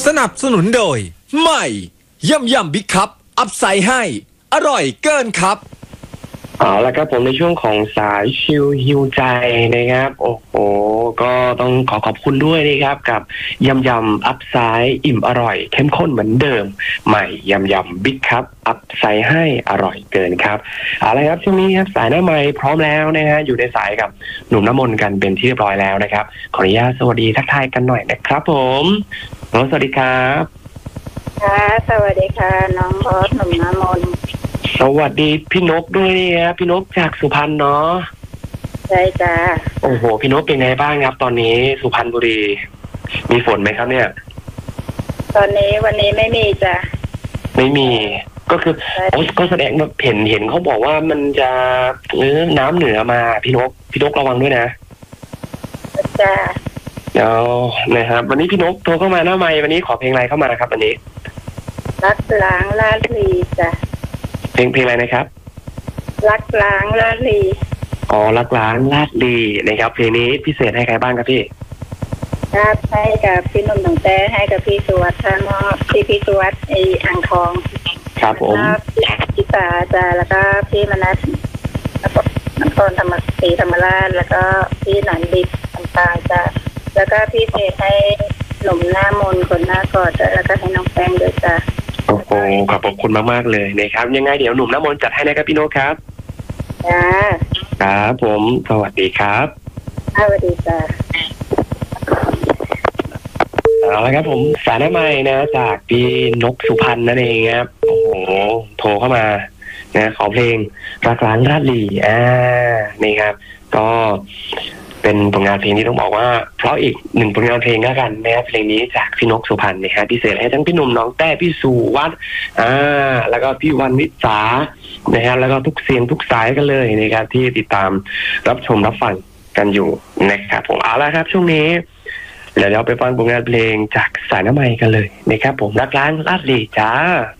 นับสนุนโดยใหม่ย่ำบิ๊กคัพอัพไซด์ให้อร่อยเกินครับเอาละครับผมในช่วงของสายชิลฮิวใจนะครับโอ้โหก็ต้องขอบคุณด้วยนะครับกับยำอัพไซด์อิ่มอร่อยเข้มข้นเหมือนเดิมใหม่ยำบิ๊กคัพอัพไซด์ให้อร่อยเกินครับเอาละครับช่วงนี้ครับสายหน้าใหม่พร้อมแล้วนะฮะอยู่ในสายกับหนุ่มน้ำมนต์กันเป็นที่เรียบร้อยแล้วนะครับขออนุญาตสวัสดีทักทายกันหน่อยนะครับผมสวัสดีครับค่ะสวัสดีค่ะน้องบอสหนุ่มน้ำมนต์สวัสดีพี่นกด้วยนะครับพี่นกจากสุพรรณเนาะใช่จ้าโอ้โหพี่นกเป็นไงบ้างครับตอนนี้สุพรรณบุรีมีฝนไหมครับเนี่ยตอนนี้วันนี้ไม่มีจ้ะไม่มีก็คือก็แสดงว่าเห็นเขาบอกว่ามันจะน้ำเหนือมาพี่นกระวังด้วยนะจ้าเดี๋ยวนะครับวันนี้พี่นกโทรเข้ามาหน้าไมค์วันนี้ขอเพลงอะไรเข้ามาครับวันนี้รักล้างลาดลีจ้ะเพลงอะไรนะครับรักล้างลาดลีรักล้างลาดลีนะครับเพลงนี้พิเศษให้ใครบ้างครับพี่ครับให้กับพี่นุ่มตั้งแต่ให้กับพี่สุวัสดิ์ท่านพี่สุวัสดิ์อ่างทองครับผมพี่ตาจ้ะแล้วก็พี่มนัสนครธรรมราชแล้วก็พี่หนอนดิบต่างๆจ้ะแล้วก็พี่เศษให้หนุ่มหน้ามนคนหน้ากอดแล้วก็ให้น้องแป้งด้วยจ้ะโอ้โหขอบคุณมากๆเลยนะครับยังไงเดี๋ยวหนุ่มน้ำมนต์จัดให้นะครับพี่โน้ตครับจ้าครับผมสวัสดีครับสวัสดีจ้าเอาละครับผมสายหน้าไม้นะจากพี่นกสุพรรณนั่นเองครับโอ้โหโทรเข้ามานะขอเพลงรักล้างลาดลีนี่ครับก็เป็นผลงานเพลงที่ต้องบอกว่าเพราะอีกหนึ่งผลงานเพลงแล้วกันนะครับเพลงนี้จากพี่นกสุพรรณนะฮะพิเศษให้ทั้งพี่หนุ่มน้องแต้พี่สุวัฒน์แล้วก็พี่วันวิสานะฮะแล้วก็ทุกเสียงทุกสายกันเลยนะครับที่ติดตามรับชมรับฟังกันอยู่นะครับผมเอาละครับช่วงนี้เดี๋ยวเราไปฟังผลงานเพลงจากสายน้ำไมค์กันเลยนะครับผมรักล้างลาดลีจ้า